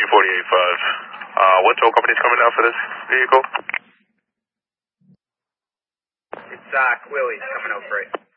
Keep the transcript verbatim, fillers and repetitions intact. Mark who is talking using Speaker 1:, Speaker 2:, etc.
Speaker 1: forty-eight five. Uh, what tow company's coming out for this vehicle?
Speaker 2: It's uh, Quilly's coming out for it.